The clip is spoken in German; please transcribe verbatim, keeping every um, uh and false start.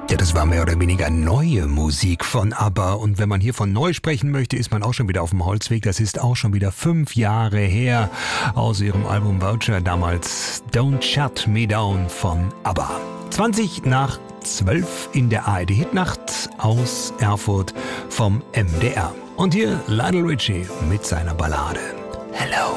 Ja, das war mehr oder weniger neue Musik von ABBA. Und wenn man hier von neu sprechen möchte, ist man auch schon wieder auf dem Holzweg. Das ist auch schon wieder fünf Jahre her aus ihrem Album Voucher, damals Don't Shut Me Down von ABBA. zwanzig nach zwölf in der A R D-Hitnacht aus Erfurt vom M D R. Und hier Lionel Richie mit seiner Ballade Hello.